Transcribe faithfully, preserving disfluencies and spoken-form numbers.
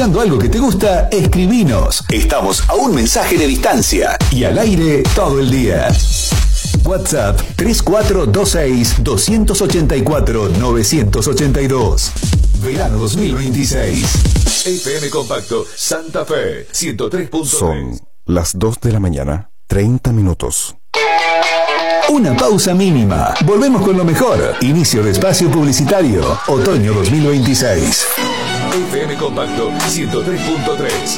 escuchando algo que te gusta, escribinos. Estamos a un mensaje de distancia y al aire todo el día. WhatsApp tres cuatro dos seis, dos ocho cuatro, nueve ocho dos. Verano dos mil veintiséis. F M Compacto Santa Fe ciento tres punto tres. Son las dos de la mañana, treinta minutos. Una pausa mínima. Volvemos con lo mejor. Inicio de espacio publicitario. Otoño dos mil veintiséis. F M Compacto ciento tres punto tres.